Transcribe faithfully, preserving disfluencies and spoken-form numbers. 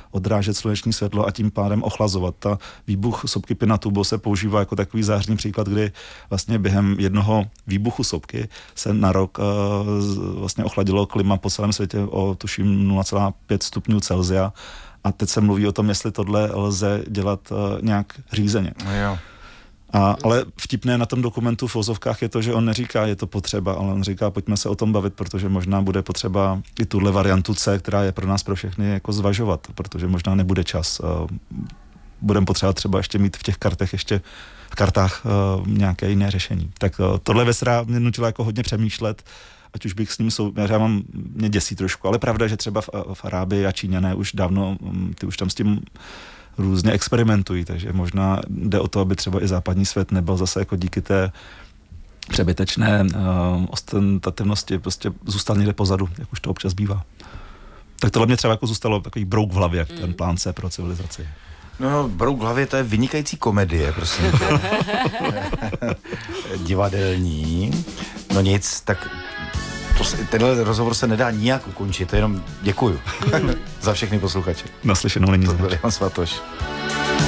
odrážet sluneční světlo a tím pádem ochlazovat. Ta výbuch sopky Pinatubo se používá jako takový zářný příklad, kdy vlastně během jednoho výbuchu sopky se na rok uh, vlastně ochladilo klima po celém světě o tuším nula celá pět stupňů Celsia. A teď se mluví o tom, jestli tohle lze dělat uh, nějak řízeně. No jo. A, ale vtipné na tom dokumentu v vozovkách je to, že on neříká, je to potřeba, ale on říká, pojďme se o tom bavit, protože možná bude potřeba i tuhle variantu C, která je pro nás pro všechny jako zvažovat, protože možná nebude čas. Budeme potřebovat třeba ještě mít v těch kartech ještě v kartách uh, nějaké jiné řešení. Tak uh, tohle věc mě nutila jako hodně přemýšlet, ať už bych s ním sou... Já mám, mě děsí trošku, ale pravda, že třeba v, v Arábii a Číňané už dávno, ty už tam s tím různě experimentují, takže možná jde o to, aby třeba i západní svět nebyl zase jako díky té přebytečné uh, ostentativnosti prostě zůstal někde pozadu, jak už to občas bývá. Tak tohle mě třeba jako zůstalo takový brouk v hlavě, mm. ten plán C pro civilizaci. No, brouk v hlavě, to je vynikající komedie, prosím tě. Divadelní. No nic, tak to se, tenhle rozhovor se nedá nijak ukončit, jenom děkuju za všechny posluchače. Naslyšenou není To byl Jan Svatoš.